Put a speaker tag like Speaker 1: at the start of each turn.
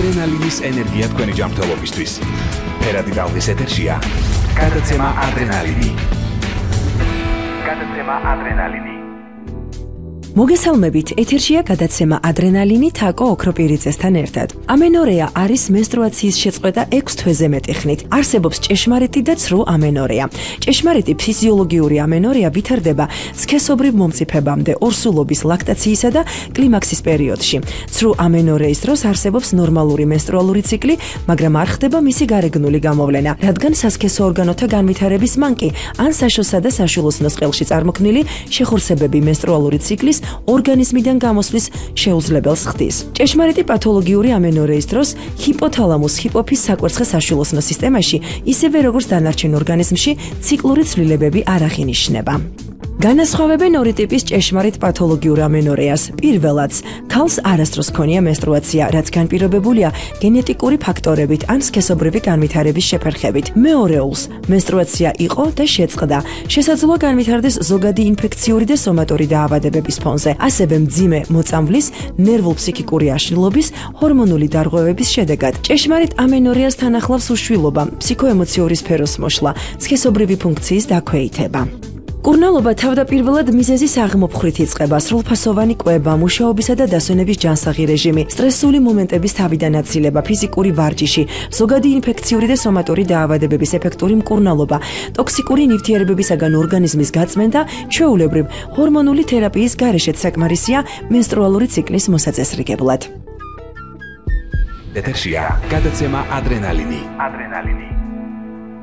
Speaker 1: ადრენალინის ენერგია თქვენი ჯანმრთელობისთვის. ფერადი ტალღის ეთერშია გადაცემა ადრენალინი.
Speaker 2: მოგესალმებით, ეთერშია გადაცემა ადრენალინი თაკო ოქროპირიძესთან ერთად. ამენორეა არის მენსტრუაციის შეწყვეტა 6 თვეზე მეტი ხნით. არსებობს ჭეშმარიტი და ცრუ ამენორეა. ჭეშმარიტი ფიზიოლოგიური ამენორეა ვითარდება სქესობრივ მომწიფებამდე, ორსულობის, ლაქტაციისა და კლიმაქსის პერიოდში. ცრუ ამენორეის დროს არსებობს ნორმალური მენსტრუალური ციკლი, მაგრამ არ ხდება მისი გარეგნული გამოვლენა, რადგან სასქესო ორგანოთა განვითარების მანკი ან საშოსა და საშვილოსნოს ყელში წარმოქმნილი შეხორცებები მენსტრუალური ციკლის ორგანიზმიდან გამოსვლის შეუძლებელს ხდის. ჭეშმარიტი პათოლოგიური ამენორეის დროს ჰიპოთალამუს-ჰიპოფიზ საკვერცხე საშვილოსნო სისტემაში, ისევე როგორც დანარჩენ ორგანიზმში, ციკლური ცვლილებები არ აღინიშნება. განასხვავებენ ორი ტიპის ჭეშმარიტ პათოლოგიურ ამენორეას. პირველადაც, ქალს არასდროს ჰქონია მენსტრუაცია, რაც განპირობებულია გენეტიკური ფაქტორებით ან სქესობრივი განვითარების შეფერხებით. მეორეულს მენსტრუაცია იყო და შეწყდა. შესაძლოა განვითარდეს ზოგადი ინფექციური და სომატური დაავადებების ფონზე, ასევე მძიმე მოწამვლის, ნერვულ-ფსიქიკური აშლილობის, ჰორმონული დარღვევების შედეგად. ჭეშმარიტ ამენორეას თან ახლავს უშვილობა, ფსიქოემოციური სფეროს მოშლა, სქესობრივი ფუნქციის დაქვეითება. კურნალობა თავდაპირველად მიზეზის აღმოფხრით იწყება, სრულფასოვანი კვება, მუშაობისა და დასვენების ჯანსაღი რეჟიმი, სტრესული მომენტების თავიდან აცილება, ფიზიკური ვარჯიში, ზოგადი ინფექციური და სომატური დაავადებების ეფექტური მკურნალობა, ტოქსიკური ნივთიერებებისაგან ორგანიზმის გაწმენდა, ჩვეულებრივ ჰორმონული თერაპიის გარეშეც საკმარისია მენსტრუალური ციკლის მოსაწესრიგებლად.
Speaker 1: ეთერშია გადაცემა ადრენალინი.